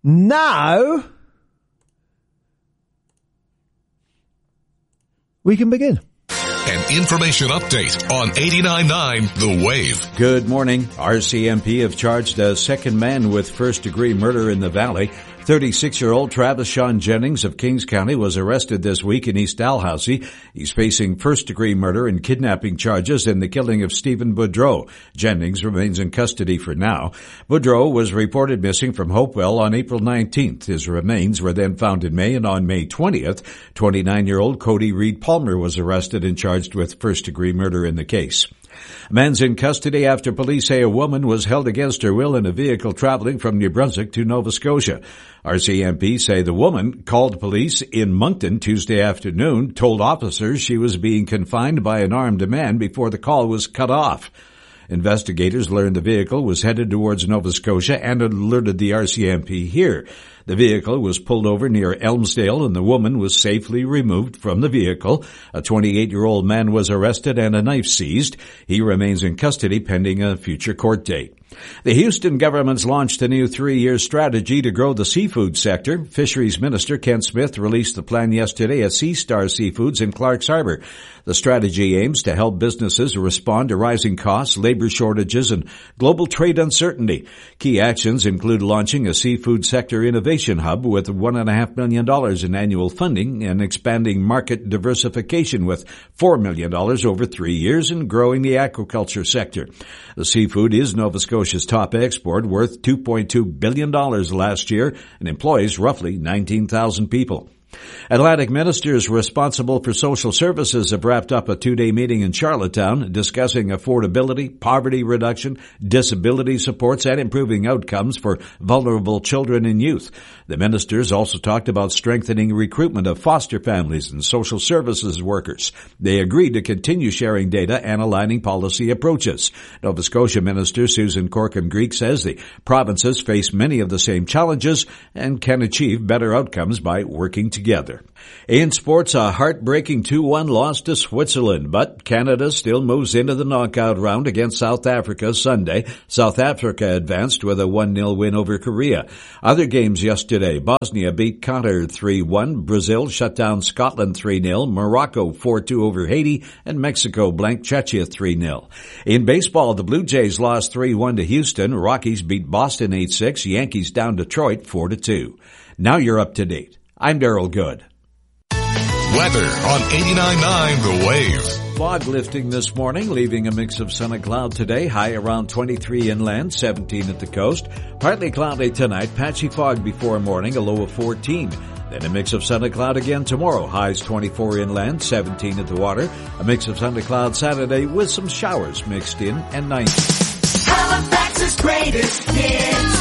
Now we can begin. An information update on 89.9 The Wave. Good morning. RCMP have charged a second man with first-degree murder in the Valley. 36-year-old Travis Sean Jennings of Kings County was arrested this week in East Dalhousie. He's facing first-degree murder and kidnapping charges in the killing of Stephen Boudreau. Jennings remains in custody for now. Boudreau was reported missing from Hopewell on April 19th. His remains were then found in May, and on May 20th, 29-year-old Cody Reed Palmer was arrested and charged with first-degree murder in the case. A man's in custody after police say a woman was held against her will in a vehicle traveling from New Brunswick to Nova Scotia. RCMP say the woman called police in Moncton Tuesday afternoon, told officers she was being confined by an armed man before the call was cut off. Investigators learned the vehicle was headed towards Nova Scotia and alerted the RCMP here. The vehicle was pulled over near Elmsdale and the woman was safely removed from the vehicle. A 28-year-old man was arrested and a knife seized. He remains in custody pending a future court date. The Houston government's launched a new 3-year strategy to grow the seafood sector. Fisheries Minister Ken Smith released the plan yesterday at Sea Star Seafoods in Clarks Harbor. The strategy aims to help businesses respond to rising costs, labor shortages, and global trade uncertainty. Key actions include launching a seafood sector innovation hub with $1.5 million in annual funding and expanding market diversification with $4 million over 3 years and growing the aquaculture sector. The seafood is Nova Scotia's top export, worth $2.2 billion last year and employs roughly 19,000 people. Atlantic ministers responsible for social services have wrapped up a 2-day meeting in Charlottetown discussing affordability, poverty reduction, disability supports, and improving outcomes for vulnerable children and youth. The ministers also talked about strengthening recruitment of foster families and social services workers. They agreed to continue sharing data and aligning policy approaches. Nova Scotia Minister Susan Corkum-Greek says the provinces face many of the same challenges and can achieve better outcomes by working together. In sports, a heartbreaking 2-1 loss to Switzerland, but Canada still moves into the knockout round against South Africa Sunday. South Africa advanced with a 1-0 win over Korea. Other games yesterday, Bosnia beat Qatar 3-1, Brazil shut down Scotland 3-0, Morocco 4-2 over Haiti, and Mexico blanked Czechia 3-0. In baseball, the Blue Jays lost 3-1 to Houston, Rockies beat Boston 8-6, Yankees down Detroit 4-2. Now you're up to date. I'm Daryl Good. Weather on 89.9 The Wave. Fog lifting this morning, leaving a mix of sun and cloud today. High around 23 inland, 17 at the coast. Partly cloudy tonight, patchy fog before morning, a low of 14. Then a mix of sun and cloud again tomorrow. Highs 24 inland, 17 at the water. A mix of sun and cloud Saturday with some showers mixed in and 90. Halifax's greatest hits.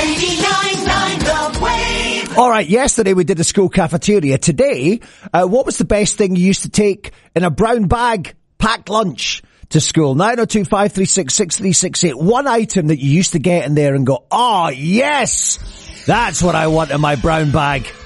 89.9 The Wave. All right, yesterday we did a school cafeteria. Today, what was the best thing you used to take in a brown bag, packed lunch to school? 902-536-6368. One item that you used to get in there and go, oh, yes, that's what I want in my brown bag.